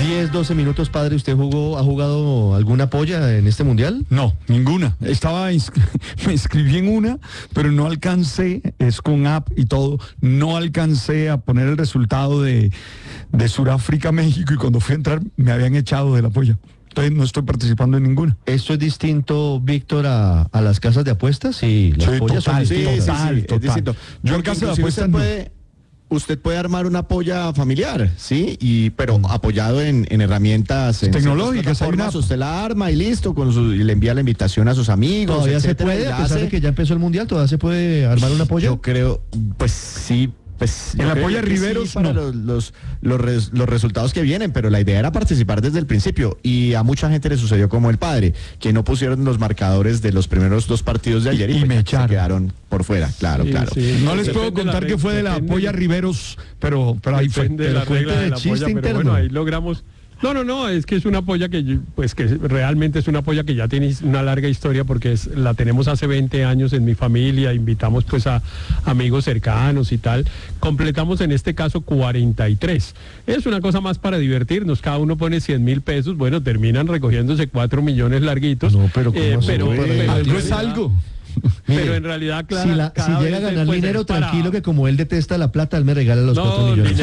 10, 12 minutos, padre. ¿Usted ha jugado alguna polla en este mundial? No, ninguna. Me inscribí en una, pero no alcancé, es con app y todo, no alcancé a poner el resultado de Sudáfrica, México, y cuando fui a entrar me habían echado de la polla. Entonces no estoy participando en ninguna. ¿Esto es distinto, Víctor, a las casas de apuestas? Sí, las pollas son distintas. Es distinto. Yo en casa de apuestas usted puede armar una polla familiar, ¿sí? Pero apoyado en herramientas tecnológicas. Usted la arma y listo, y le envía la invitación a sus amigos. ¿Todavía se puede, a pesar de que ya empezó el mundial, todavía se puede armar una polla? Yo creo, pues sí. Pues en la polla Riveros sí, para los resultados que vienen, pero la idea era participar desde el principio, y a mucha gente le sucedió como el padre, que no pusieron los marcadores de los primeros 2 partidos de ayer y me echaron. Se quedaron por fuera, claro. Sí, no les puedo contar que fue de la polla Riveros, pero ahí fue. De la regla de la polla, pero bueno, ahí logramos. No, es que es una polla que realmente es una polla que ya tiene una larga historia, porque la tenemos hace 20 años en mi familia, invitamos pues a amigos cercanos y tal, completamos en este caso 43. Es una cosa más para divertirnos, cada uno pone 100,000 pesos, bueno, terminan recogiéndose 4 millones larguitos. No, pero algo es algo. Pero en realidad, claro, si llega a ganar dinero, tranquilo, que como él detesta la plata, él me regala los 4 millones.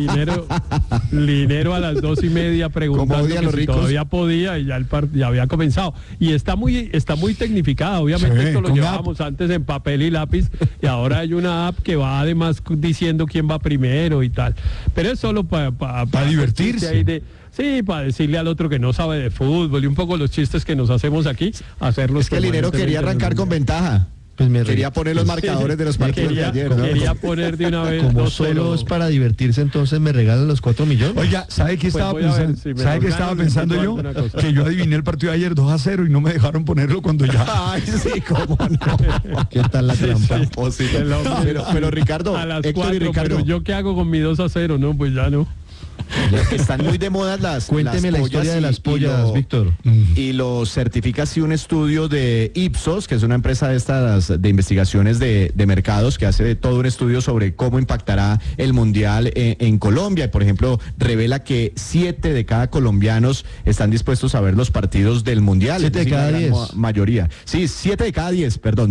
Dinero a las 2:30 preguntando si todavía podía, y ya había comenzado. Y está muy tecnificada, obviamente. Sí, esto lo llevábamos antes en papel y lápiz, y ahora hay una app que va además diciendo quién va primero y tal. Pero es solo para divertirse. Sí, para decirle al otro que no sabe de fútbol, y un poco los chistes que nos hacemos aquí, hacerlos. Es que el dinero quería arrancar con ventaja. Pues quería poner los marcadores de los partidos de ayer, ¿no? Quería poner de una vez. Como solo es para divertirse, entonces me regalan los 4 millones. Oiga, ¿sabe qué estaba pensando? ¿Sabe qué estaba pensando yo? Que yo adiviné el partido de ayer 2-0 y no me dejaron ponerlo cuando ya. Ay, sí, cómo no. ¿Qué tal la trampa? Sí. Pero Ricardo, a las 4, pero yo qué hago con mi 2-0, no, pues ya no. Están muy de moda las Cuénteme la historia de las pollas, Víctor. Y lo certifica así un estudio de Ipsos, que es una empresa de investigaciones de mercados, que hace todo un estudio sobre cómo impactará el mundial en Colombia. Y, por ejemplo, revela que 7 de cada colombianos están dispuestos a ver los partidos del mundial. 7 de cada 10. Mayoría. Sí, 7 de cada 10, el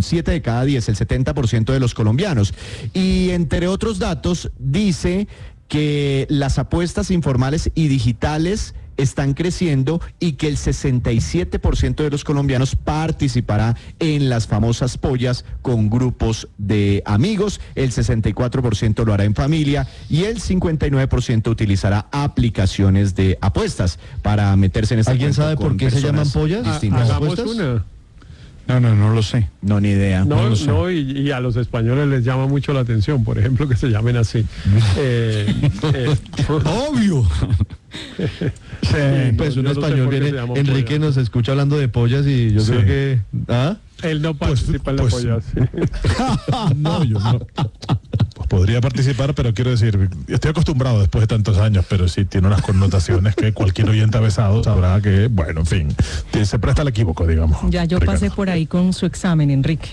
70% de los colombianos. Y entre otros datos, dice que las apuestas informales y digitales están creciendo y que el 67% de los colombianos participará en las famosas pollas con grupos de amigos, el 64% lo hará en familia y el 59% utilizará aplicaciones de apuestas para meterse en esta. ¿Alguien sabe por qué se llaman pollas? Hagamos una. No lo sé. No, ni idea. No, y a los españoles les llama mucho la atención, por ejemplo, que se llamen así. Obvio. Sí, pues un español viene, Enrique nos escucha hablando de pollas y yo creo que... ¿Ah? Él no participa en la polla, sí. No, yo no. Podría participar, pero quiero decir, estoy acostumbrado después de tantos años, pero sí tiene unas connotaciones que cualquier oyente avesado sabrá que, bueno, en fin, se presta al equívoco, digamos. Ya yo Ricardo. pasé por ahí con su examen, Enrique.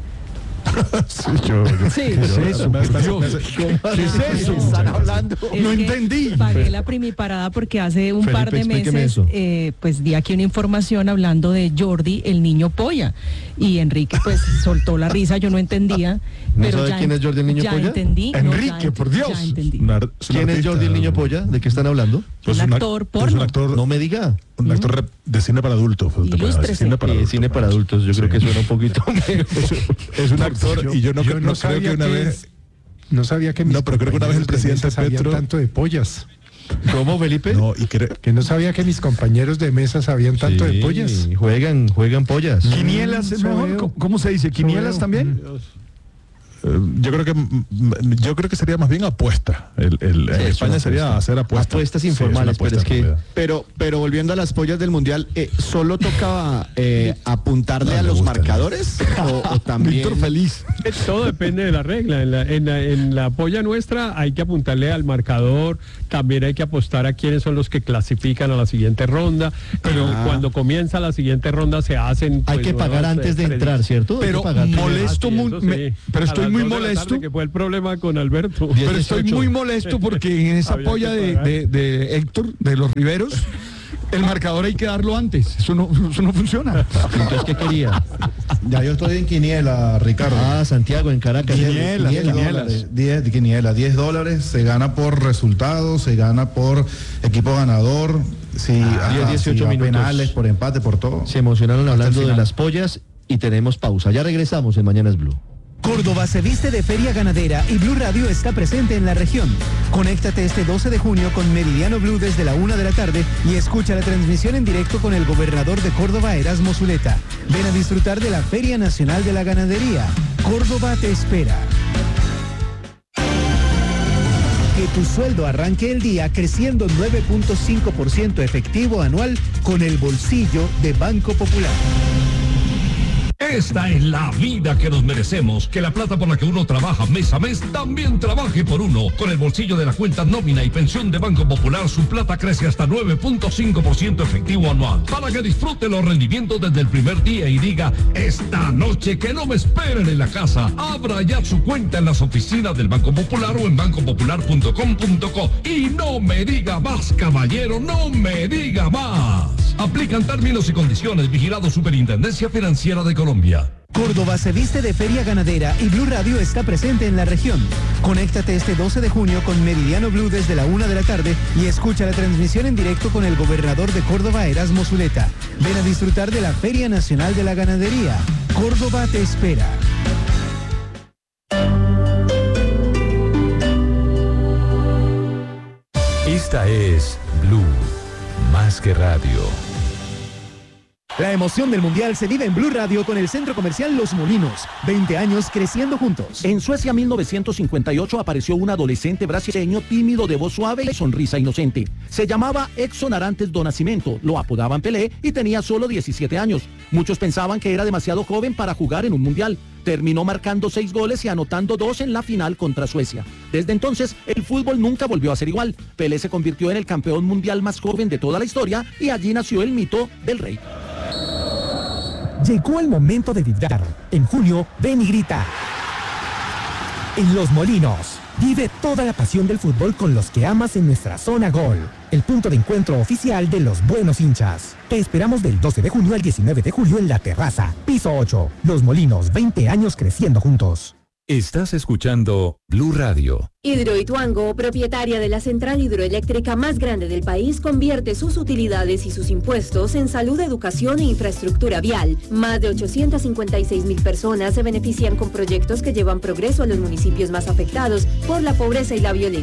¿Qué es eso? ¿Qué es eso? Están hablando. No entendí. Pagué la primiparada porque hace un par de meses pues di aquí una información hablando de Jordi, el niño polla, y Enrique pues soltó la risa, yo no entendía. Pero ¿No sabe quién es Jordi el niño ya polla? Entendí. Enrique, por Dios. Ya entendí. ¿Quién es Jordi el niño polla? ¿De qué están hablando? Pues un actor porno. Un actor, no me diga. Un actor de cine para adultos. Cine para adultos, yo creo que suena un poquito es un actor y yo no creo que una vez... No sabía que mis pero creo que una vez el presidente Petro... tanto de pollas. ¿Cómo, Felipe? No, que no sabía que mis compañeros de mesa sabían tanto de pollas. Juegan pollas. ¿Quinielas es mejor? ¿Cómo se dice? ¿Quinielas también? Yo creo que sería más bien apuesta. En España sería hacer apuestas. Apuestas informales, pero volviendo a las pollas del mundial, ¿solo toca apuntarle a los marcadores? ¿O también? Víctor feliz. Todo depende de la regla. En la polla nuestra hay que apuntarle al marcador, también hay que apostar a quiénes son los que clasifican a la siguiente ronda, pero cuando comienza la siguiente ronda se hacen... Hay que pagar antes de entrar, ¿cierto? Pero molesto, pero estoy muy molesto. Que fue el problema con Alberto. Pero estoy muy molesto porque en esa polla de Héctor, de los Riveros, el marcador hay que darlo antes. Eso no funciona. Entonces, ¿qué quería? Ya yo estoy en quiniela, Ricardo. Santiago, en Caracas. $10, $10, se gana por resultados, se gana por equipo ganador, si 18 minutos. Penales, por empate, por todo. Se emocionaron hablando de las pollas y tenemos pausa. Ya regresamos en Mañanas Blue. Córdoba se viste de feria ganadera y Blue Radio está presente en la región. Conéctate este 12 de junio con Meridiano Blue desde la 1 de la tarde y escucha la transmisión en directo con el gobernador de Córdoba, Erasmo Zuleta. Ven a disfrutar de la Feria Nacional de la Ganadería. Córdoba te espera. Que tu sueldo arranque el día creciendo 9.5% efectivo anual con el bolsillo de Banco Popular. Esta es la vida que nos merecemos, que la plata por la que uno trabaja mes a mes también trabaje por uno. Con el bolsillo de la cuenta nómina y pensión de Banco Popular, su plata crece hasta 9.5% efectivo anual. Para que disfrute los rendimientos desde el primer día y diga, esta noche que no me esperen en la casa. Abra ya su cuenta en las oficinas del Banco Popular o en bancopopular.com.co. Y no me diga más, caballero, no me diga más. Aplican términos y condiciones. Vigilado Superintendencia Financiera de Colombia. Córdoba se viste de feria ganadera y Blue Radio está presente en la región. Conéctate este 12 de junio con Meridiano Blue desde la 1 de la tarde y escucha la transmisión en directo con el gobernador de Córdoba, Erasmo Zuleta. Ven a disfrutar de la Feria Nacional de la Ganadería. Córdoba te espera. Esta es Blue, más que radio. La emoción del Mundial se vive en Blue Radio con el Centro Comercial Los Molinos. 20 años creciendo juntos. En Suecia 1958 apareció un adolescente brasileño tímido de voz suave y sonrisa inocente. Se llamaba Edson Arantes do Nascimento, lo apodaban Pelé y tenía solo 17 años. Muchos pensaban que era demasiado joven para jugar en un Mundial. Terminó marcando 6 goles y anotando 2 en la final contra Suecia. Desde entonces, el fútbol nunca volvió a ser igual. Pelé se convirtió en el campeón mundial más joven de toda la historia y allí nació el mito del rey. Llegó el momento de vibrar. En junio, ven y grita. En Los Molinos, vive toda la pasión del fútbol con los que amas en nuestra zona Gol, el punto de encuentro oficial de los buenos hinchas. Te esperamos del 12 de junio al 19 de julio en La Terraza, piso 8. Los Molinos, 20 años creciendo juntos. Estás escuchando Blue Radio. Hidroituango, propietaria de la central hidroeléctrica más grande del país, convierte sus utilidades y sus impuestos en salud, educación e infraestructura vial. Más de 856,000 personas se benefician con proyectos que llevan progreso a los municipios más afectados por la pobreza y la violencia.